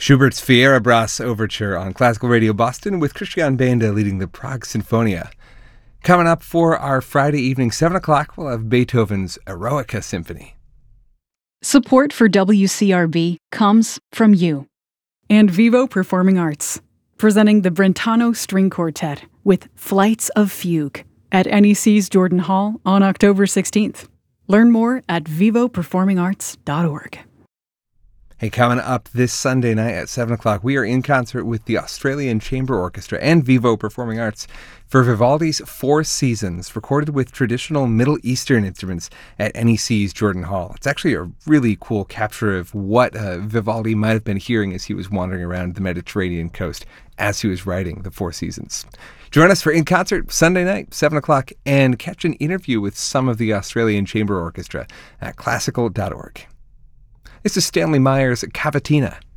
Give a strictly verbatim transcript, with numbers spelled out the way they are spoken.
Schubert's Fierabras Overture on Classical Radio Boston with Christian Benda leading the Prague Sinfonia. Coming up for our Friday evening, seven o'clock, we'll have Beethoven's Eroica Symphony. Support for W C R B comes from you. And Vivo Performing Arts, presenting the Brentano String Quartet with Flights of Fugue at N E C's Jordan Hall on October sixteenth. Learn more at vivo performing arts dot org. Hey, coming up this Sunday night at seven o'clock, we are in concert with the Australian Chamber Orchestra and Vivo Performing Arts for Vivaldi's Four Seasons, recorded with traditional Middle Eastern instruments at N E C's Jordan Hall. It's actually a really cool capture of what uh, Vivaldi might have been hearing as he was wandering around the Mediterranean coast as he was writing the Four Seasons. Join us for In Concert Sunday night, seven o'clock, and catch an interview with some of the Australian Chamber Orchestra at classical dot org. This is Stanley Meyer's Cavatina.